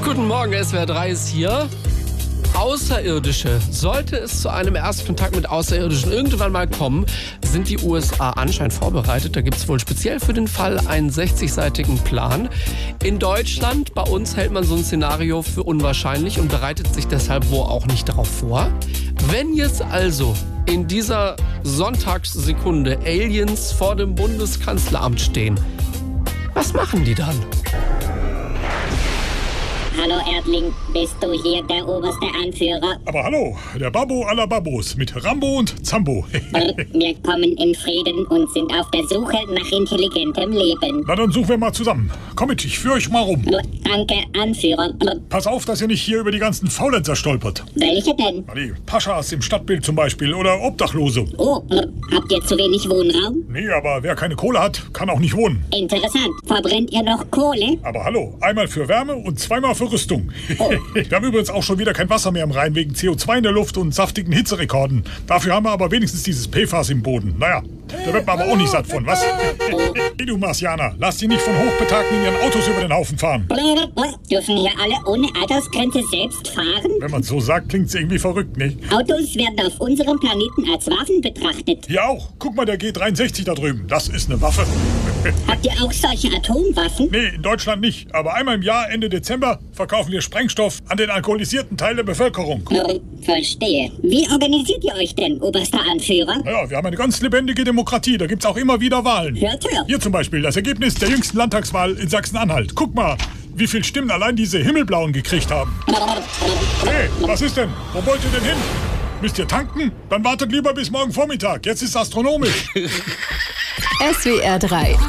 Guten Morgen, SWR 3 ist hier. Außerirdische. Sollte es zu einem Erstkontakt mit Außerirdischen irgendwann mal kommen, sind die USA anscheinend vorbereitet. Da gibt es wohl speziell für den Fall einen 60-seitigen Plan. In Deutschland, bei uns hält man so ein Szenario für unwahrscheinlich und bereitet sich deshalb wohl auch nicht darauf vor. Wenn jetzt also in dieser Sonntagssekunde Aliens vor dem Bundeskanzleramt stehen, was machen die dann? Hallo Erdling, bist du hier der oberste Anführer? Aber hallo, der Babbo aller Babos mit Rambo und Zambo. Wir kommen in Frieden und sind auf der Suche nach intelligentem Leben. Na dann suchen wir mal zusammen. Komm mit, ich führe euch mal rum. Danke, Anführer. Pass auf, dass ihr nicht hier über die ganzen Faulenzer stolpert. Welche denn? Na, die Paschas im Stadtbild zum Beispiel oder Obdachlose. Oh, habt ihr zu wenig Wohnraum? Nee, aber wer keine Kohle hat, kann auch nicht wohnen. Interessant. Verbrennt ihr noch Kohle? Aber hallo, einmal für Wärme und zweimal für Rüstung. Oh. Wir haben übrigens auch schon wieder kein Wasser mehr im Rhein wegen CO2 in der Luft und saftigen Hitzerekorden. Dafür haben wir aber wenigstens dieses PFAS im Boden. Naja, da wird man aber auch nicht satt von, was? Hey, du Marsianer, lass die nicht von Hochbetagten in ihren Autos über den Haufen fahren. Dürfen hier alle ohne Altersgrenze selbst fahren? Wenn man so sagt, klingt's irgendwie verrückt, nicht? Autos werden auf unserem Planeten als Waffen betrachtet. Hier auch. Guck mal, der G63 da drüben. Das ist eine Waffe. Habt ihr auch solche Atomwaffen? Nee, in Deutschland nicht. Aber einmal im Jahr, Ende Dezember, verkaufen wir Sprengstoff an den alkoholisierten Teil der Bevölkerung. Verstehe. Wie organisiert ihr euch denn, oberster Anführer? Naja, wir haben eine ganz lebendige Demokratie. Da gibt's auch immer wieder Wahlen. Hört. Hier zum Beispiel das Ergebnis der jüngsten Landtagswahl in Sachsen-Anhalt. Guck mal, wie viel Stimmen allein diese Himmelblauen gekriegt haben. Hey, was ist denn? Wo wollt ihr denn hin? Müsst ihr tanken? Dann wartet lieber bis morgen Vormittag. Jetzt ist astronomisch. SWR 3